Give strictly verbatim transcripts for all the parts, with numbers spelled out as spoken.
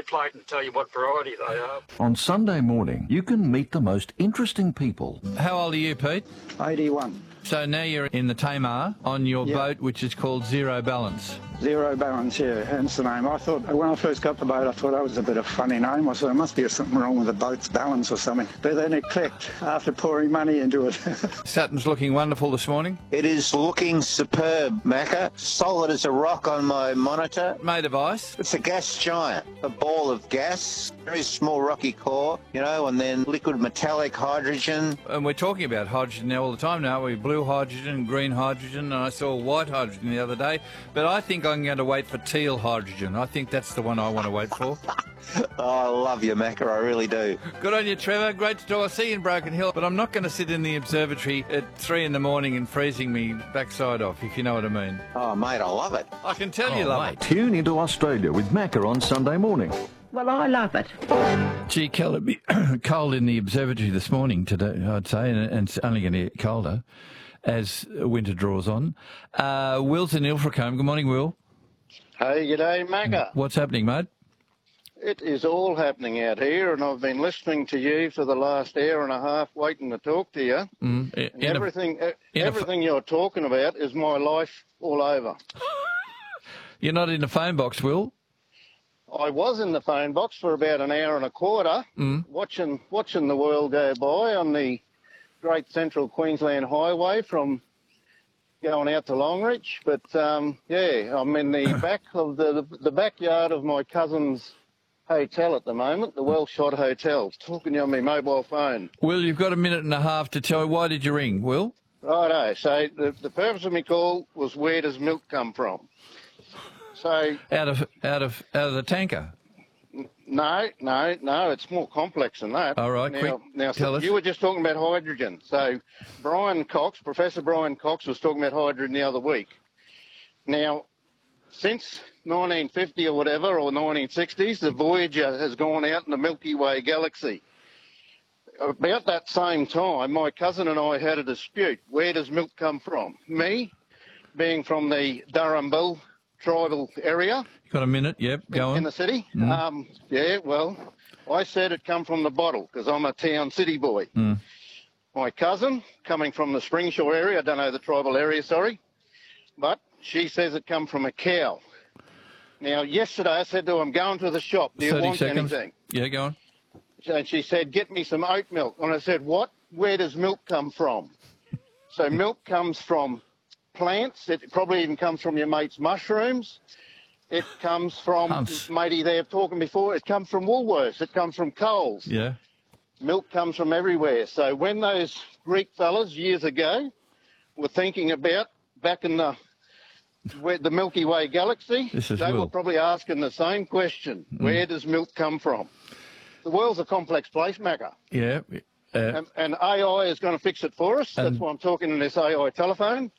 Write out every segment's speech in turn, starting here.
plate and tell you what variety they are. On Sunday morning, you can meet the most interesting people. How old are you, Pete? eighty-one. So now you're in the Tamar on your Yep. boat, which is called Zero Balance. Zero Balance, yeah, hence the name. I thought, when I first got the boat, I thought that was a bit of a funny name. I thought there must be something wrong with the boat's balance or something. But then it clicked after pouring money into it. Saturn's looking wonderful this morning. It is looking superb, Macca. Solid as a rock on my monitor. Made of ice. It's a gas giant, a ball of gas, very small rocky core, you know, and then liquid metallic hydrogen. And we're talking about hydrogen now all the time now. We blue hydrogen, green hydrogen, and I saw white hydrogen the other day. But I think I'm going to wait for teal hydrogen. I think that's the one I want to wait for. Oh, I love you, Macca, I really do. Good on you, Trevor. Great to talk. I'll see you in Broken Hill. But I'm not going to sit in the observatory at three in the morning and freezing me backside off, if you know what I mean. Oh, mate, I love it. I can tell you love it. Tune into Australia with Macca on Sunday morning. Well, I love it. Gee, Kel, it'd be cold in the observatory this morning today, I'd say, and, and it's only going to get colder as winter draws on. Uh, Will's in Ilfracombe. Good morning, Will. Hey, g'day, Macca. What's happening, mate? It is all happening out here, and I've been listening to you for the last hour and a half, waiting to talk to you. Mm, And in a- everything, e- in a- everything you're talking about is my life all over. You're not in the phone box, Will? I was in the phone box for about an hour and a quarter, Mm. watching watching the world go by on the Great Central Queensland Highway from going out to Longreach. But um, yeah, I'm in the back of the the backyard of my cousin's hotel at the moment, the Wellshot Hotel, talking to you on my mobile phone. Will, you've got a minute and a half to tell me. Why did you ring, Will? Righto, so the, the purpose of my call was, where does milk come from? So Out of out of out of the tanker. no, no, no, it's more complex than that. All right, now, quick, now tell so us. You were just talking about hydrogen. So Brian Cox, Professor Brian Cox, was talking about hydrogen the other week. Now, since nineteen fifty or whatever, or nineteen sixties, the Voyager has gone out in the Milky Way galaxy. About that same time, my cousin and I had a dispute. Where does milk come from? Me, being from the Durrumbul tribal area. You got a minute? Yep, go in, on. in the city. Mm. Um, yeah, well, I said it come from the bottle because I'm a town city boy. Mm. My cousin, coming from the Springshore area, I don't know the tribal area, sorry, but she says it come from a cow. Now, yesterday I said to her, I'm going to the shop. Do you thirty want seconds. anything? Yeah, go on. And she said, get me some oat milk. And I said, what? Where does milk come from? So milk comes from plants. It probably even comes from your mate's mushrooms. It comes from, Hunts. matey there talking before, it comes from Woolworths. It comes from Coles. Yeah. Milk comes from everywhere. So when those Greek fellas years ago were thinking about back in the where the Milky Way galaxy, This is they Will. were probably asking the same question. Mm. Where does milk come from? The world's a complex place, Macca. Yeah. Uh, And, and A I is going to fix it for us. And- That's why I'm talking in this A I telephone.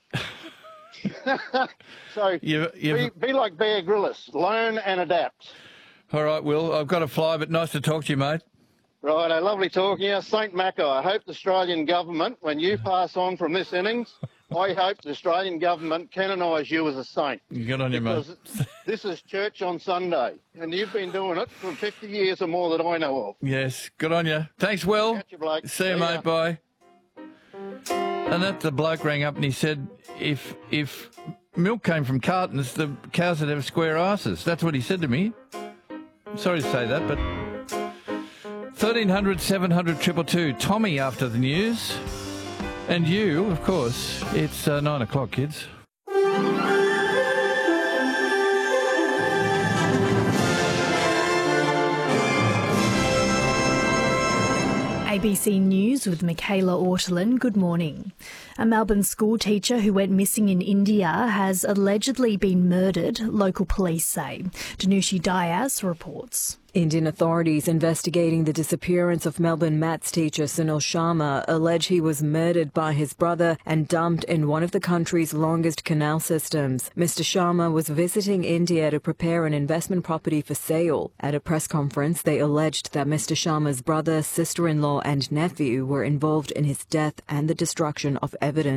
so you, you've, be, be like Bear Grylls. Learn and adapt. all right, Will. I've got to fly, but nice to talk to you, mate. Right, uh, lovely talking to you. Saint Macca, I hope the Australian government, when you pass on from this innings, I hope the Australian government canonise you as a saint. Good on you, mate. Because this is church on Sunday, and you've been doing it for fifty years or more that I know of. Yes, good on you. Thanks, Will. Catch you, bloke. See you, See ya. mate. Bye. And that the bloke rang up and he said, if if milk came from cartons, the cows would have square asses. That's what he said to me. Sorry to say that, but thirteen hundred, seven hundred, two two two. Tommy after the news. And you, of course. It's uh, nine o'clock, kids. A B C News with Michaela Ortolin. Good morning. A Melbourne school teacher who went missing in India has allegedly been murdered, local police say. Danushi Diaz reports. Indian authorities investigating the disappearance of Melbourne maths teacher Sunil Sharma allege he was murdered by his brother and dumped in one of the country's longest canal systems. Mister Sharma was visiting India to prepare an investment property for sale. At a press conference, they alleged that Mister Sharma's brother, sister-in-law and nephew were involved in his death and the destruction of evidence.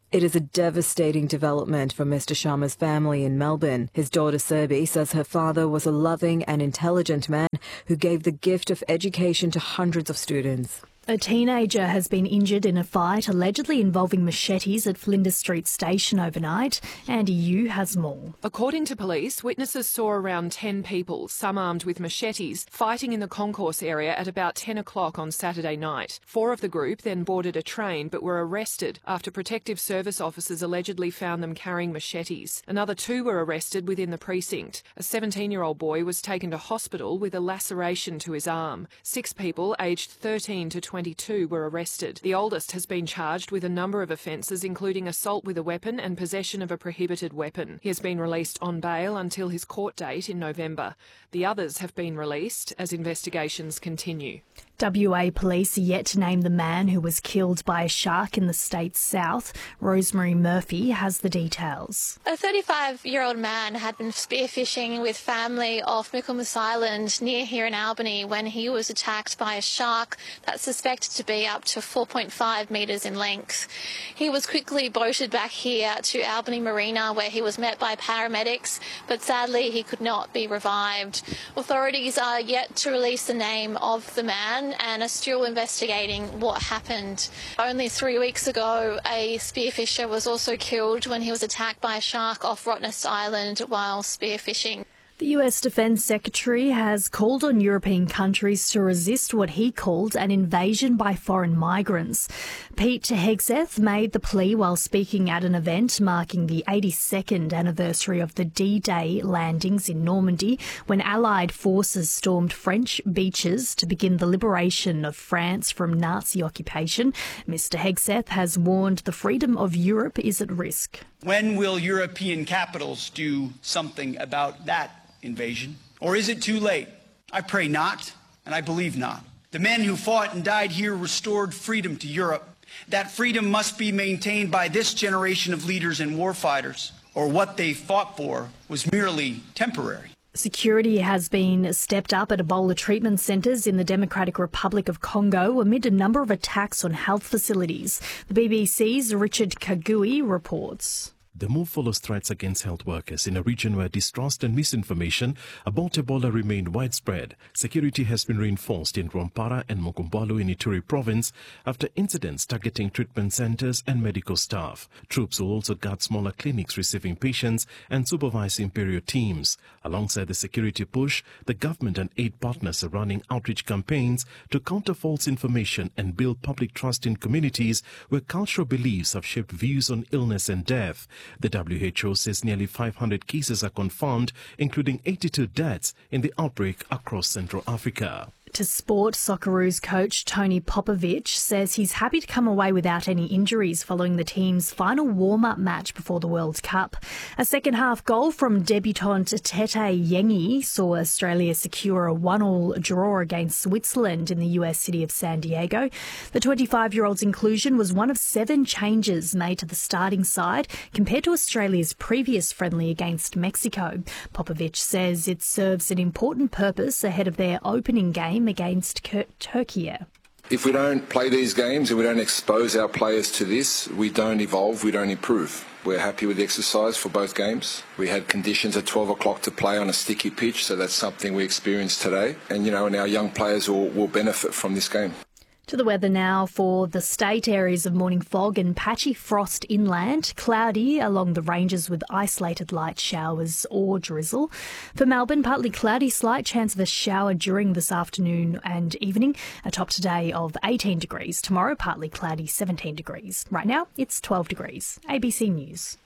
It is a devastating development for Mister Sharma's family in Melbourne. His daughter Serbi says her father was a loving and intelligent man who gave the gift of education to hundreds of students. A teenager has been injured in a fight allegedly involving machetes at Flinders Street Station overnight. Andy Yu has more. According to police, witnesses saw around ten people, some armed with machetes, fighting in the concourse area at about ten o'clock on Saturday night. Four of the group then boarded a train but were arrested after protective service officers allegedly found them carrying machetes. Another two were arrested within the precinct. A seventeen-year-old boy was taken to hospital with a laceration to his arm. Six people aged thirteen to twenty-two were arrested. The oldest has been charged with a number of offences, including assault with a weapon and possession of a prohibited weapon. He has been released on bail until his court date in November. The others have been released as investigations continue. W A police are yet to name the man who was killed by a shark in the state's south. Rosemary Murphy has the details. A thirty-five-year-old man had been spearfishing with family off Michaelmas Island near here in Albany when he was attacked by a shark that's suspected to be up to four point five metres in length. He was quickly boated back here to Albany Marina where he was met by paramedics, but sadly he could not be revived. Authorities are yet to release the name of the man and are still investigating what happened. Only three weeks ago, a spearfisher was also killed when he was attacked by a shark off Rottnest Island while spearfishing. The U S Defence Secretary has called on European countries to resist what he called an invasion by foreign migrants. Pete Hegseth made the plea while speaking at an event marking the eighty-second anniversary of the D-Day landings in Normandy, when Allied forces stormed French beaches to begin the liberation of France from Nazi occupation. Mister Hegseth has warned the freedom of Europe is at risk. When will European capitals do something about that invasion? Or is it too late? I pray not, and I believe not. The men who fought and died here restored freedom to Europe. That freedom must be maintained by this generation of leaders and warfighters, or what they fought for was merely temporary. Security has been stepped up at Ebola treatment centres in the Democratic Republic of Congo amid a number of attacks on health facilities. The B B C's Richard Kagui reports. The move follows threats against health workers in a region where distrust and misinformation about Ebola remain widespread. Security has been reinforced in Rwampara and Mokombalu in Ituri province after incidents targeting treatment centers and medical staff. Troops will also guard smaller clinics receiving patients and supervise Imperial teams. Alongside the security push, the government and aid partners are running outreach campaigns to counter false information and build public trust in communities where cultural beliefs have shaped views on illness and death. The W H O says nearly five hundred cases are confirmed, including eighty-two deaths in the outbreak across Central Africa. To sport, Socceroos coach Tony Popovic says he's happy to come away without any injuries following the team's final warm-up match before the World Cup. A second-half goal from debutant Tete Yengi saw Australia secure a one-all draw against Switzerland in the U S city of San Diego. The twenty-five-year-old's inclusion was one of seven changes made to the starting side compared to Australia's previous friendly against Mexico. Popovic says it serves an important purpose ahead of their opening game against Turkey. If we don't play these games and we don't expose our players to this, we don't evolve, we don't improve. We're happy with the exercise for both games. We had conditions at twelve o'clock to play on a sticky pitch, so that's something we experienced today. And, you know, and our young players will, will benefit from this game. To the weather now for the state. Areas of morning fog and patchy frost inland, cloudy along the ranges with isolated light showers or drizzle. For Melbourne, partly cloudy, slight chance of a shower during this afternoon and evening. A top today of eighteen degrees. Tomorrow, partly cloudy, seventeen degrees. Right now, it's twelve degrees. A B C News.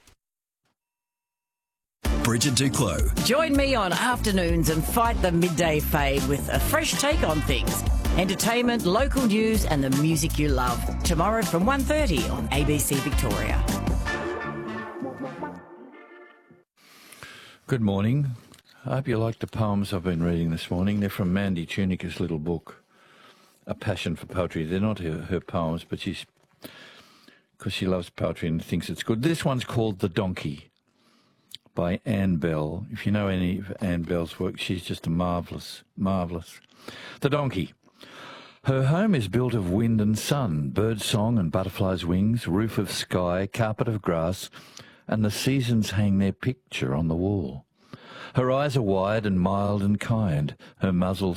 Bridget Duclos. Join me on afternoons and fight the midday fade with a fresh take on things. Entertainment, local news and the music you love. Tomorrow from one thirty on A B C Victoria. Good morning. I hope you like the poems I've been reading this morning. They're from Mandy Tunica's little book, A Passion for Poetry. They're not her, her poems, but she's, because she loves poetry and thinks it's good. This one's called The Donkey by Anne Bell. If you know any of Anne Bell's work, she's just a marvellous, marvellous. The Donkey. Her home is built of wind and sun, bird song and butterflies' wings, roof of sky, carpet of grass, and the seasons hang their picture on the wall. Her eyes are wide and mild and kind, her muzzle